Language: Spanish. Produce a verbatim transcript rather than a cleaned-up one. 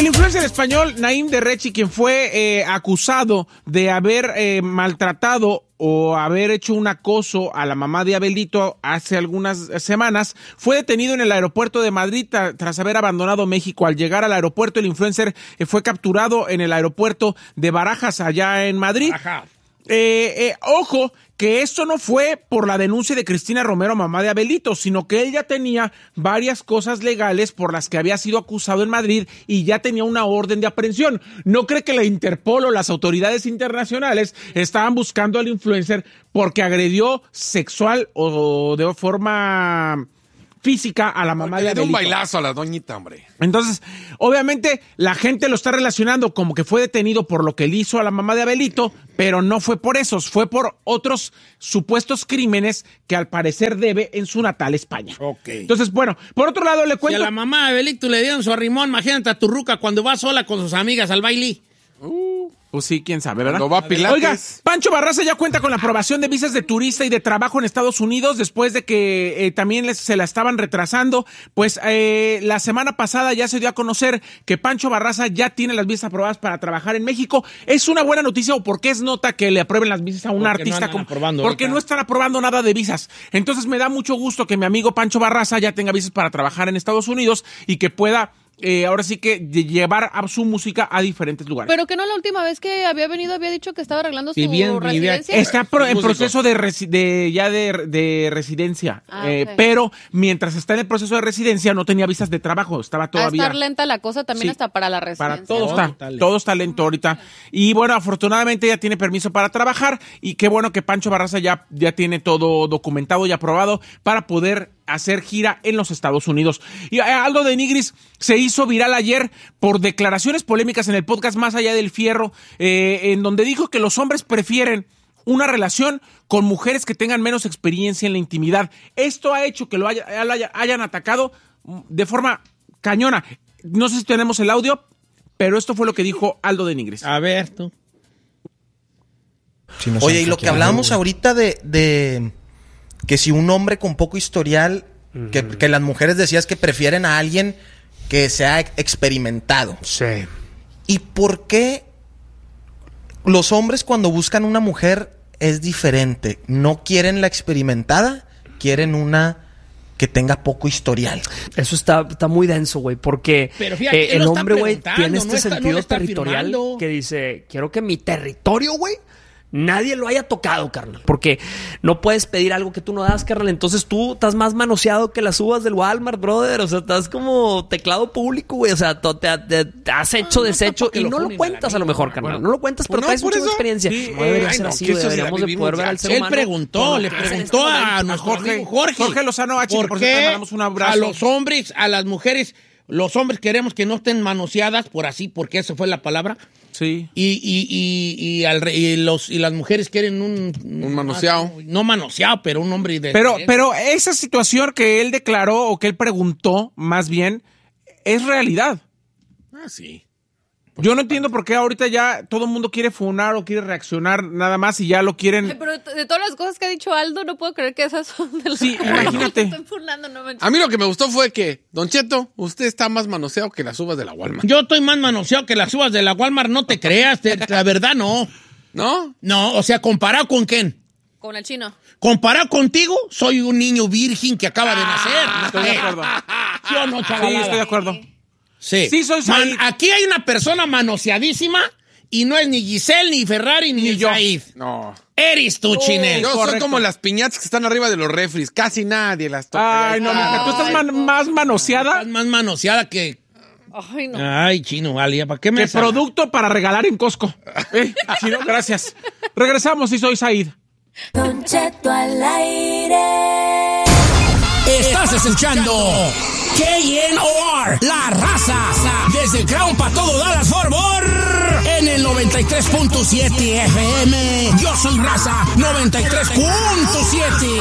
El influencer español Naim Derrechi, quien fue eh, acusado de haber eh, maltratado o haber hecho un acoso a la mamá de Abelito hace algunas semanas, fue detenido en el aeropuerto de Madrid tra- tras haber abandonado México. Al llegar al aeropuerto, el influencer eh, fue capturado en el aeropuerto de Barajas, allá en Madrid. Ajá. Eh, eh, ojo, que esto no fue por la denuncia de Cristina Romero, mamá de Abelito, sino que él ya tenía varias cosas legales por las que había sido acusado en Madrid y ya tenía una orden de aprehensión. ¿No cree que la Interpol o las autoridades internacionales estaban buscando al influencer porque agredió sexual o de forma física a la mamá Porque de le dio Abelito? un bailazo a la doñita, hombre. Entonces, obviamente, la gente lo está relacionando como que fue detenido por lo que le hizo a la mamá de Abelito, pero no fue por esos, fue por otros supuestos crímenes que al parecer debe en su natal España. Ok. Entonces, bueno, por otro lado le cuento... Si a la mamá de Abelito le dieron su arrimón, imagínate a tu ruca cuando va sola con sus amigas al baile. Uh, pues sí, quién sabe, ¿verdad? No va a Pilates. Oiga, Pancho Barraza ya cuenta con la aprobación de visas de turista y de trabajo en Estados Unidos después de que eh, también les, se la estaban retrasando. Pues eh, la semana pasada ya se dio a conocer que Pancho Barraza ya tiene las visas aprobadas para trabajar en México. ¿Es una buena noticia o por qué es nota que le aprueben las visas a un Porque artista? no como, aprobando porque ahorita. no están aprobando nada de visas. Entonces me da mucho gusto que mi amigo Pancho Barraza ya tenga visas para trabajar en Estados Unidos y que pueda... Eh, ahora sí que de llevar a su música a diferentes lugares. Pero que no la última vez que había venido había dicho que estaba arreglando Sí, su bien, residencia. bien. Está pro- en músico. proceso de, resi- de ya de, de residencia, Ah, eh, ok. pero mientras está en el proceso de residencia no tenía visas de trabajo, estaba A todavía... estar lenta la cosa también Sí. hasta para la residencia. Para todo Oh, está, está lento. todo está lento ahorita. Y bueno, afortunadamente ya tiene permiso para trabajar y qué bueno que Pancho Barraza ya, ya tiene todo documentado y aprobado para poder hacer gira en los Estados Unidos. Y eh, Aldo de Nigris se hizo viral ayer por declaraciones polémicas en el podcast Más Allá del Fierro, eh, en donde dijo que los hombres prefieren una relación con mujeres que tengan menos experiencia en la intimidad. Esto ha hecho que lo, haya- lo haya- hayan atacado de forma cañona. No sé si tenemos el audio, pero esto fue lo que dijo Aldo de Nigris. A ver, tú. Oye, y lo que hablábamos ahorita de, de que si un hombre con poco historial, uh-huh. que, que las mujeres decías que prefieren a alguien que sea experimentado. Sí. ¿Y por qué los hombres cuando buscan una mujer es diferente? No quieren la experimentada, quieren una que tenga poco historial. Eso está, está muy denso, güey, porque Pero fíjate, eh, él el lo está hombre, güey, preguntando, tiene este no está- no sentido lo está territorial afirmando. que dice, quiero que mi territorio, güey, nadie lo haya tocado, carnal. Porque no puedes pedir algo que tú no das, carnal. Entonces tú estás más manoseado que las uvas del Walmart, brother. O sea, estás como teclado público, güey. O sea, te, te- te has hecho, no, deshecho tampoco que y lo no lo funen cuentas al a lo mejor, amigo. carnal. Bueno, no lo cuentas, pero pues no, traes por mucha eso. experiencia. Sí, no debería ay, ser no, así, que güey. eso ya Deberíamos de vivimos poder ver ya. al ser Él humano. preguntó, por le lo que hace en preguntó este a momento. nuestro Jorge, amigo Jorge. Jorge Lozano H, ¿Por por cierto, le qué mandamos un abrazo. a los hombres, a las mujeres, los hombres queremos que no estén manoseadas, por así, porque esa fue la palabra? Sí. Y, y, y, y, al re- y los, y las mujeres quieren un... Un manoseado. No manoseado, pero un hombre de... Pero, pero esa situación que él declaró o que él preguntó, más bien, es realidad. Ah, sí. Yo no entiendo por qué ahorita ya todo el mundo quiere funar o quiere reaccionar nada más y ya lo Ay, quieren... pero de todas las cosas que ha dicho Aldo, no puedo creer que esas son de las Sí, imagínate. Estoy furnando, no manches. A mí lo que me gustó fue que, Don Cheto, usted está más manoseado que las uvas de la Walmart. Yo estoy más manoseado que las uvas de la Walmart, no te creas, te- la verdad no. ¿No? No, o sea, comparado con quién. Con el chino. Comparado contigo, soy un niño virgen que acaba de nacer. Estoy de acuerdo. ¿Sí o no, Sí, chavalada? estoy de acuerdo. Sí. Sí, soy Man, Said. aquí hay una persona manoseadísima y no es ni Giselle, ni Ferrari, ni, Ni yo. Said. No. Eres tú, Chinel. Yo soy correcto. como las piñatas que están arriba de los refris. Casi nadie las toca. Ay, no, mija, tú estás man- más manoseada Estás más manoseada que... Ay, no. Ay, chino, vale, ¿para qué me que haces? producto para regalar en Costco. Eh, chino, gracias. Regresamos y soy Said. Don Cheto al aire. Estás escuchando K N O R, La Raza, desde Crown para todo Dallas Fort Worth, en el noventa y tres punto siete F M. Yo soy Raza, noventa y tres punto siete.